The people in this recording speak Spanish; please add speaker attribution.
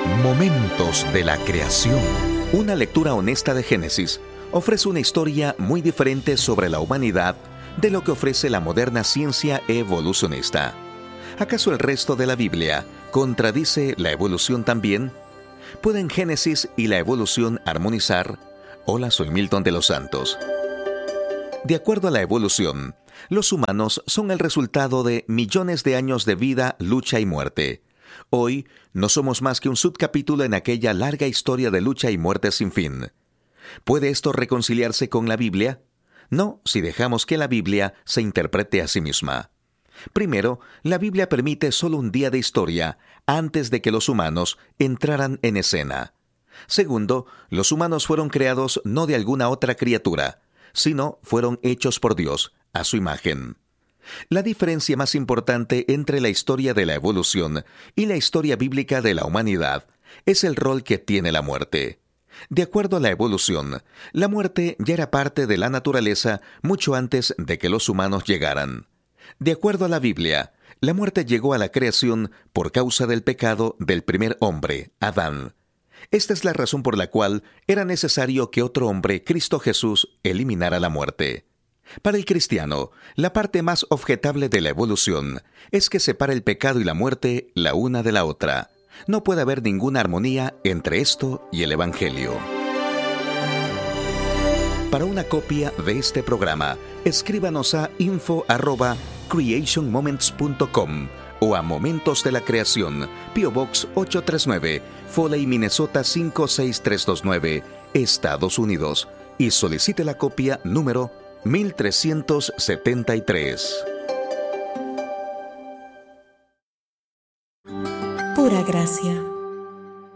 Speaker 1: Momentos de la creación. Una lectura honesta de Génesis ofrece una historia muy diferente sobre la humanidad de lo que ofrece la moderna ciencia evolucionista. ¿Acaso el resto de la Biblia contradice la evolución también? ¿Pueden Génesis y la evolución armonizar? Hola, soy Milton de los Santos. De acuerdo a la evolución, los humanos son el resultado de millones de años de vida, lucha y muerte. Hoy no somos más que un subcapítulo en aquella larga historia de lucha y muerte sin fin. ¿Puede esto reconciliarse con la Biblia? No, si dejamos que la Biblia se interprete a sí misma. Primero, la Biblia permite solo un día de historia antes de que los humanos entraran en escena. Segundo, los humanos fueron creados no de alguna otra criatura, sino fueron hechos por Dios, a su imagen. La diferencia más importante entre la historia de la evolución y la historia bíblica de la humanidad es el rol que tiene la muerte. De acuerdo a la evolución, la muerte ya era parte de la naturaleza mucho antes de que los humanos llegaran. De acuerdo a la Biblia, la muerte llegó a la creación por causa del pecado del primer hombre, Adán. Esta es la razón por la cual era necesario que otro hombre, Cristo Jesús, eliminara la muerte. Para el cristiano, la parte más objetable de la evolución es que separa el pecado y la muerte la una de la otra. No puede haber ninguna armonía entre esto y el Evangelio. Para una copia de este programa, escríbanos a info@creationmoments.com o a Momentos de la Creación, P.O. Box 839, Foley, Minnesota 56329, Estados Unidos, y solicite la copia número 1373.
Speaker 2: Pura gracia.